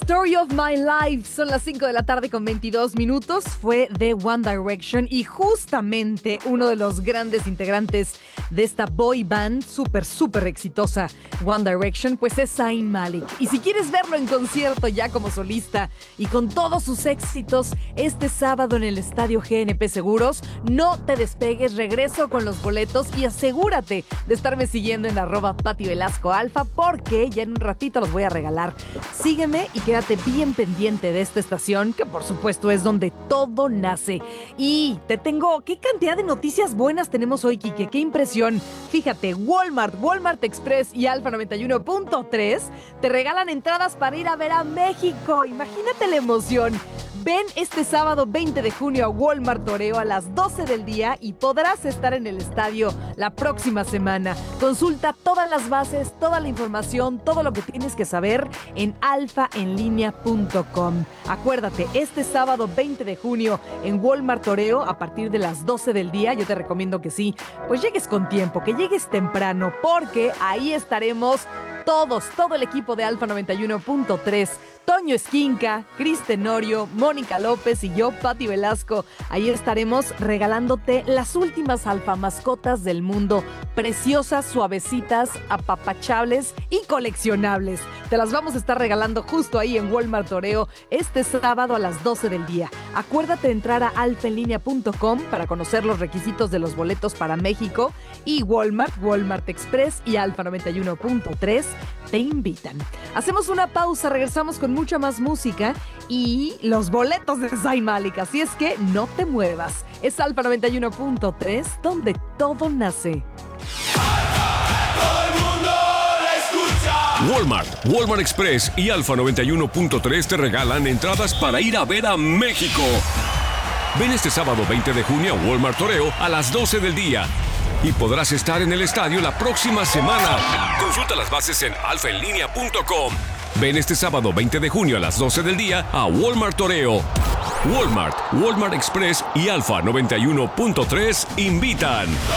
Story of My Life. Son las 5 de la tarde con 22 minutos. Fue de One Direction y justamente uno de los grandes integrantes de esta boy band súper exitosa One Direction, pues es Zayn Malik. Y si quieres verlo en concierto ya como solista y con todos sus éxitos este sábado en el Estadio GNP Seguros, no te despegues, regreso con los boletos y asegúrate de estarme siguiendo en @PatiVelascoAlfa porque ya en un ratito los voy a regalar. Sígueme y quédate bien pendiente de esta estación, que por supuesto es donde todo nace. Y te tengo, ¿qué cantidad de noticias buenas tenemos hoy, Quique? ¡Qué impresión! Fíjate, Walmart Express y Alfa 91.3 te regalan entradas para ir a ver a México. Imagínate la emoción. Ven este sábado 20 de junio a Walmart Toreo a las 12 del día y podrás estar en el estadio la próxima semana. Consulta todas las bases, toda la información, todo lo que tienes que saber en alfaenlinea.com. Acuérdate, este sábado 20 de junio en Walmart Toreo a partir de las 12 del día, yo te recomiendo que sí, pues llegues con tiempo, que llegues temprano, porque ahí estaremos todo el equipo de Alfa 91.3, Toño Esquinca, Cris Tenorio, Mónica López y yo, Pati Velasco. Ahí estaremos regalándote las últimas alfa mascotas del mundo, preciosas, suavecitas, apapachables y coleccionables. Te las vamos a estar regalando justo ahí en Walmart Toreo este sábado a las 12 del día. Acuérdate de entrar a alfaenlinea.com para conocer los requisitos de los boletos para México, y Walmart Express y Alfa 91.3 te invitan. Hacemos una pausa, regresamos con mucha más música y los boletos de Zayn Malik, así es que no te muevas. Es Alfa 91.3, donde todo nace. Walmart Express y Alfa 91.3 te regalan entradas para ir a ver a México. Ven este sábado 20 de junio a Walmart Toreo a las 12 del día y podrás estar en el estadio la próxima semana. Consulta las bases en alfaenlinea.com. Ven este sábado 20 de junio a las 12 del día a Walmart Toreo. Walmart Express y Alfa 91.3 invitan.